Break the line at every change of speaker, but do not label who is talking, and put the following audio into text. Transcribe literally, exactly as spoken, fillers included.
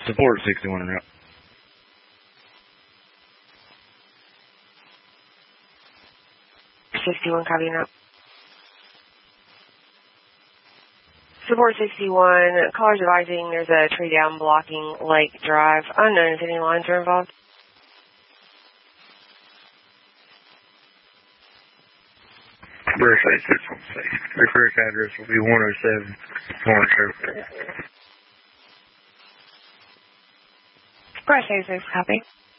Support sixty-one en route.
sixty-one, copy en route. Support sixty-one, callers advising there's a tree down blocking Lake Drive. Unknown if any lines are involved.
Verify six one six. Your correct address will be one oh seven Orange Airport.
Press A six, copy.